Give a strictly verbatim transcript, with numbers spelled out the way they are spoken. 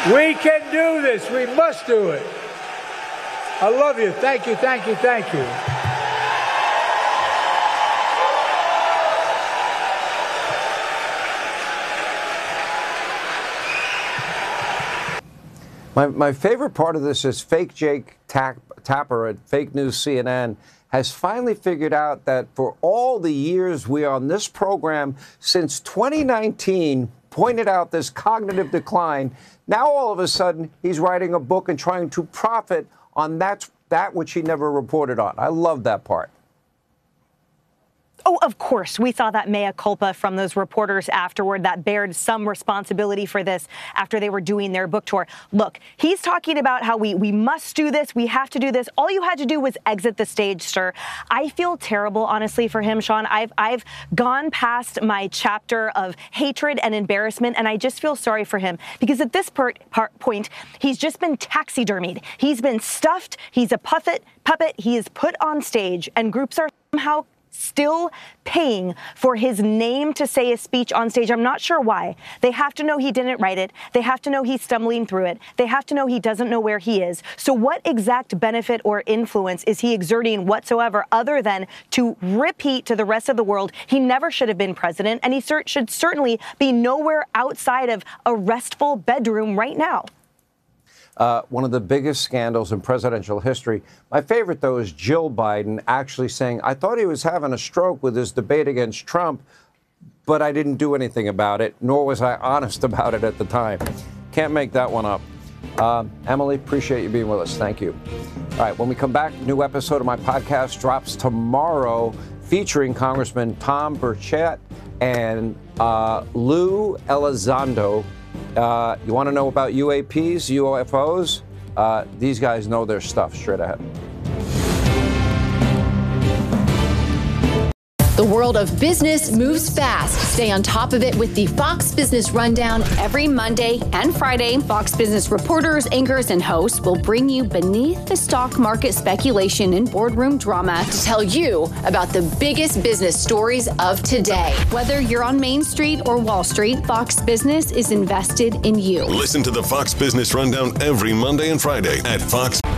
We can do this. We must do it. I love you. Thank you, thank you, thank you. My, my favorite part of this is fake Jake Tap, Tapper at Fake News C N N has finally figured out that for all the years we are on this program since twenty nineteen pointed out this cognitive decline, now all of a sudden he's writing a book and trying to profit on that, that which he never reported on. I love that part. Oh, of course. We saw that mea culpa from those reporters afterward that bared some responsibility for this after they were doing their book tour. Look, he's talking about how we, we must do this. We have to do this. All you had to do was exit the stage, sir. I feel terrible, honestly, for him, Sean. I've, I've gone past my chapter of hatred and embarrassment, and I just feel sorry for him because at this part, part, point, he's just been taxidermied. He's been stuffed. He's a puppet. Puppet. He is put on stage, and groups are somehow still paying for his name to say a speech on stage. I'm not sure why. They have to know he didn't write it. They have to know he's stumbling through it. They have to know he doesn't know where he is. So what exact benefit or influence is he exerting whatsoever other than to repeat to the rest of the world he never should have been president, and he cer- should certainly be nowhere outside of a restful bedroom right now? Uh, one of the biggest scandals in presidential history. My favorite, though, is Jill Biden actually saying, I thought he was having a stroke with his debate against Trump, but I didn't do anything about it, nor was I honest about it at the time. Can't make that one up. Uh, Emily, appreciate you being with us. Thank you. All right, when we come back, new episode of my podcast drops tomorrow featuring Congressman Tom Burchett and uh, Lou Elizondo. Uh, you want to know about U A Ps, U F Os? Uh, these guys know their stuff. Straight ahead. The world of business moves fast. Stay on top of it with the Fox Business Rundown every Monday and Friday. Fox Business reporters, anchors, and hosts will bring you beneath the stock market speculation and boardroom drama to tell you about the biggest business stories of today. Whether you're on Main Street or Wall Street, Fox Business is invested in you. Listen to the Fox Business Rundown every Monday and Friday at Fox.